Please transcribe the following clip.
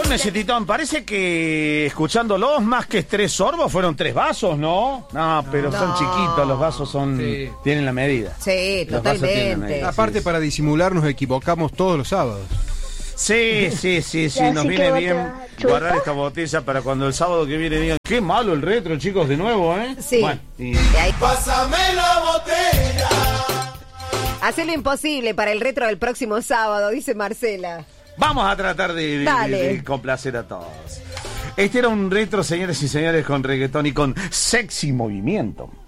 Cálmese, Titón, parece que escuchándolos más que 3 sorbos fueron 3 vasos, ¿no? No, pero son chiquitos, los vasos tienen la medida. Sí, totalmente. Aparte, para disimular nos equivocamos todos los sábados. Sí, nos viene bien guardar esta botella para cuando el sábado que viene digan, qué malo el retro, chicos, de nuevo, ¿eh? Sí. Bueno, Pásame la botella. Hace lo imposible para el retro del próximo sábado, dice Marcela. Vamos a tratar de complacer a todos. Este era un retro, señores y señores, con reggaetón y con sexy movimiento.